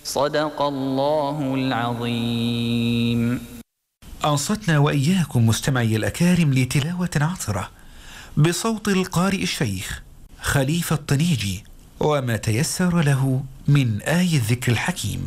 صدق الله العظيم. أنصتنا وإياكم مستمعي الأكارم لتلاوة عطرة بصوت القارئ الشيخ خليفة الطنيجي وما تيسر له من آي الذكر الحكيم.